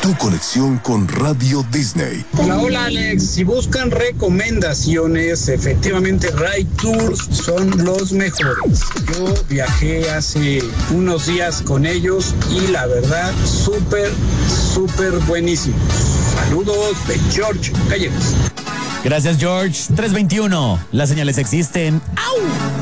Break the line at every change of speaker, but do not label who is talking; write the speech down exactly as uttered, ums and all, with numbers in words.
tu conexión con Radio Disney.
Hola, hola Alex, si buscan recomendaciones, efectivamente Ray Tours son los mejores. Yo viajé hace unos días con ellos y la verdad, súper, súper buenísimo. Saludos de George Calleros.
Gracias, George. tres veintiuno. Las señales existen. ¡Au!